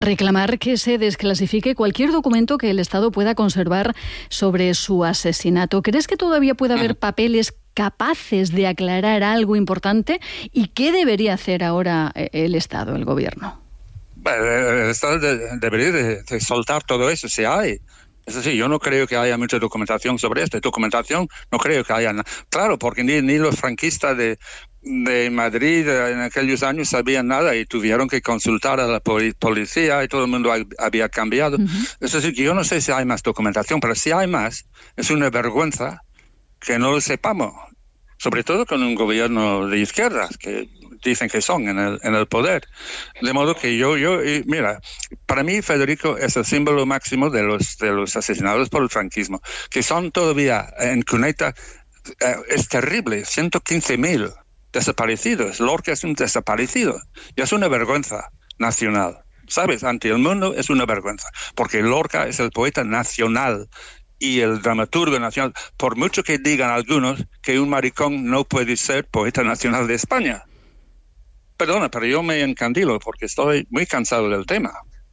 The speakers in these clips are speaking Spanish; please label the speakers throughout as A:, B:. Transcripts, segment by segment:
A: reclamar que se desclasifique cualquier documento que el Estado pueda conservar sobre su asesinato. ¿Crees que todavía puede haber papeles capaces de aclarar algo importante? ¿Y qué debería hacer ahora el Estado, el Gobierno?
B: El Estado debería de soltar todo eso, si hay. Es decir, yo no creo que haya mucha documentación sobre esto. Documentación no creo que haya. Claro, porque ni los franquistas de Madrid en aquellos años sabían nada y tuvieron que consultar a la policía y todo el mundo había cambiado. Es decir, que yo no sé si hay más documentación, pero si hay más, es una vergüenza que no lo sepamos. Sobre todo con un gobierno de izquierdas que dicen que son en el poder. De modo que mira, para mí Federico es el símbolo máximo de los asesinados por el franquismo, que son todavía en cuneta. Es terrible, 115.000 desaparecidos. Lorca es un desaparecido y es una vergüenza nacional. ¿Sabes? Ante el mundo es una vergüenza, porque Lorca es el poeta nacional y el dramaturgo nacional, por mucho que digan algunos que un maricón no puede ser poeta nacional de España. Perdona, pero yo me encandilo porque estoy muy cansado del tema.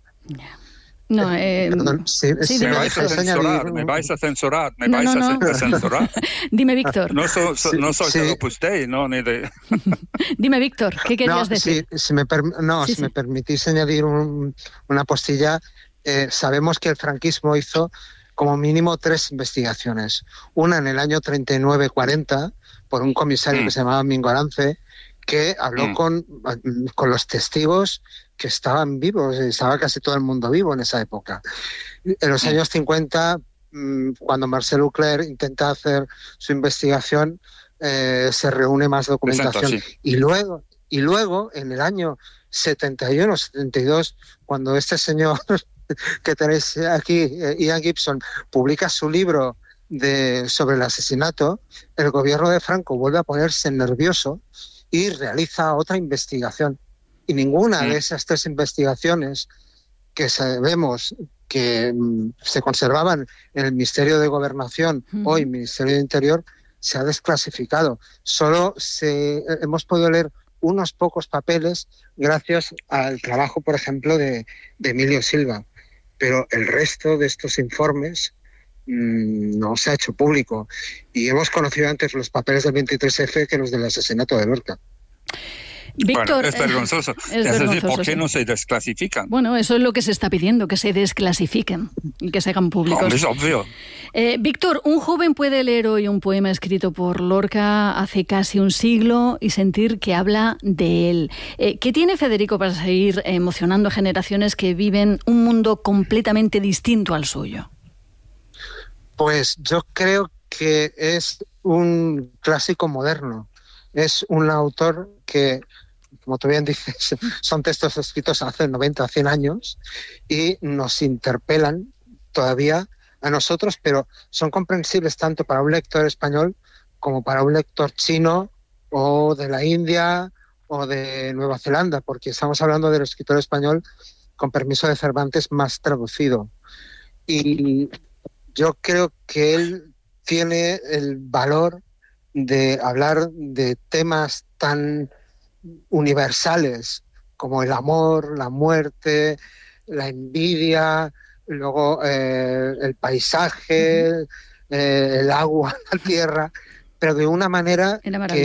A: No,
C: perdón,
B: me vais a censurar.
A: Dime, Víctor.
B: No soy solo usted, no, ni de...
A: Dime, Víctor, ¿qué querías decir?
C: Si me permitís añadir una postilla, sabemos que el franquismo hizo como mínimo 3 investigaciones. Una en el año 39-40 por un comisario que se llamaba Mingo Arance, que habló con los testigos que estaban vivos, estaba casi todo el mundo vivo en esa época. En los años 50, cuando Marcel Leclerc intenta hacer su investigación, se reúne más documentación. Y luego, en el año 71-72, cuando este señor que tenéis aquí, Ian Gibson, publica su libro sobre el asesinato, el gobierno de Franco vuelve a ponerse nervioso y realiza otra investigación. Y ninguna de esas 3 investigaciones que sabemos que se conservaban en el Ministerio de Gobernación, hoy Ministerio de Interior, se ha desclasificado. Solo hemos podido leer unos pocos papeles gracias al trabajo, por ejemplo, de Emilio Silva. Pero el resto de estos informes no se ha hecho público. Y hemos conocido antes los papeles del 23F que los del asesinato de Lorca.
A: Víctor,
B: es vergonzoso. Es decir, ¿por qué no se desclasifican?
A: Bueno, eso es lo que se está pidiendo, que se desclasifiquen y que se hagan públicos.
B: Es obvio.
A: Víctor, un joven puede leer hoy un poema escrito por Lorca hace casi un siglo y sentir que habla de él. ¿Qué tiene Federico para seguir emocionando a generaciones que viven un mundo completamente distinto al suyo?
C: Pues yo creo que es un clásico moderno. Es un autor que, como tú bien dices, son textos escritos hace 90, 100 años y nos interpelan todavía a nosotros, pero son comprensibles tanto para un lector español como para un lector chino o de la India o de Nueva Zelanda, porque estamos hablando del escritor español, con permiso de Cervantes, más traducido. Y yo creo que él tiene el valor de hablar de temas tan universales como el amor, la muerte, la envidia, luego el paisaje, el agua, la tierra, pero de una manera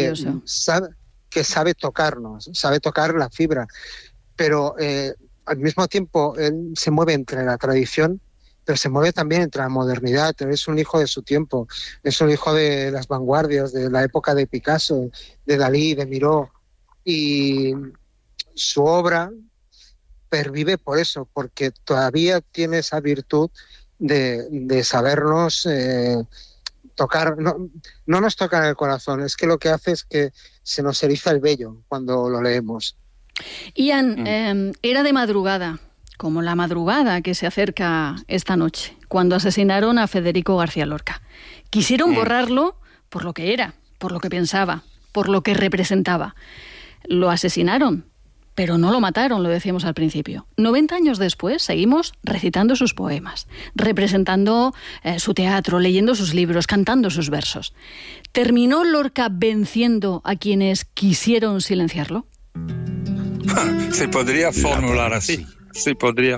C: que sabe tocarnos, sabe tocar la fibra. Pero al mismo tiempo él se mueve entre la tradición, pero se mueve también entre la modernidad. Es un hijo de su tiempo, es un hijo de las vanguardias, de la época de Picasso, de Dalí, de Miró, y su obra pervive por eso, porque todavía tiene esa virtud de sabernos tocar. No nos toca en el corazón, es que lo que hace es que se nos eriza el vello cuando lo leemos.
A: Ian, era de madrugada, como la madrugada que se acerca esta noche, cuando asesinaron a Federico García Lorca. Quisieron borrarlo por lo que era, por lo que pensaba, por lo que representaba. Lo asesinaron, pero no lo mataron, lo decíamos al principio. 90 años después seguimos recitando sus poemas, representando su teatro, leyendo sus libros, cantando sus versos. ¿Terminó Lorca venciendo a quienes quisieron silenciarlo?
B: Se podría formular así. Sí, podría.